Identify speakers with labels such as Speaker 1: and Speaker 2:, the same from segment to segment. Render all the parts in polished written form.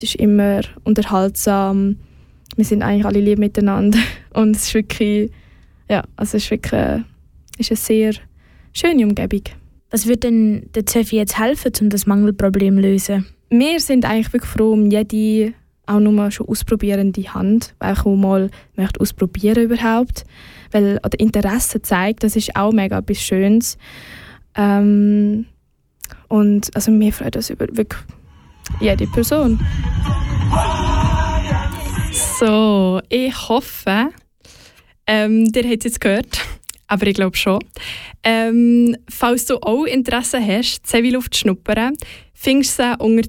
Speaker 1: Es ist immer unterhaltsam. Wir sind eigentlich alle lieb miteinander. Und es ist wirklich, es ist eine sehr schöne Umgebung.
Speaker 2: Was würde denn der Zeffi jetzt helfen, um das Mangelproblem zu lösen?
Speaker 1: Wir sind eigentlich wirklich froh um jede, auch nur schon ausprobierende Hand, die auch mal möchte ausprobieren überhaupt. Weil oder Interesse zeigt, das ist auch mega etwas Schönes. Und also wir freuen uns über wirklich jede Person.
Speaker 3: So, ich hoffe, ihr habt es jetzt gehört, aber ich glaube schon. Falls du auch Interesse hast, Zevi-Luft zu schnuppern, findest du sie unter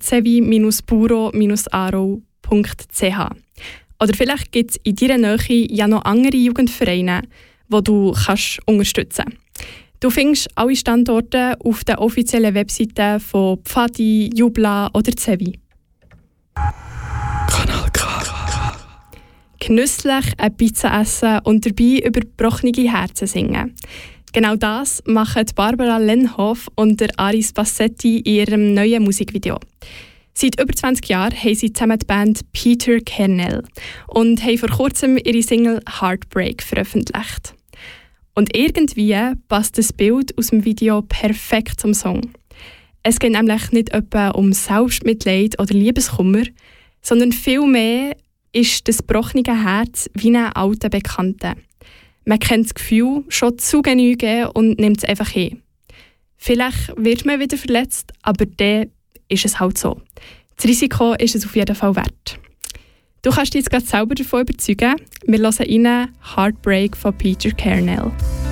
Speaker 3: zevi-buro-aro.ch. Oder vielleicht gibt es in deiner Nähe ja noch andere Jugendvereine, die du kannst unterstützen kannst. Du findest alle Standorte auf den offiziellen Webseiten von Pfadi, Jubla oder Zevi.
Speaker 4: Kanal K.
Speaker 3: Genüsslich eine Pizza essen und dabei über gebrochene Herzen singen. Genau das machen Barbara Lenhoff und der Aris Bassetti in ihrem neuen Musikvideo. Seit über 20 Jahren haben sie zusammen die Band Peter Kernel und haben vor kurzem ihre Single «Heartbreak» veröffentlicht. Und irgendwie passt das Bild aus dem Video perfekt zum Song. Es geht nämlich nicht etwa um Selbstmitleid oder Liebeskummer, sondern vielmehr ist das gebrochene Herz wie ein alter Bekannter. Man kennt das Gefühl schon zu Genüge und nimmt es einfach hin. Vielleicht wird man wieder verletzt, aber dann ist es halt so. Das Risiko ist es auf jeden Fall wert. Du kannst dich jetzt gerade selber davon überzeugen. Wir hören rein «Heartbreak» von Peter Kernel.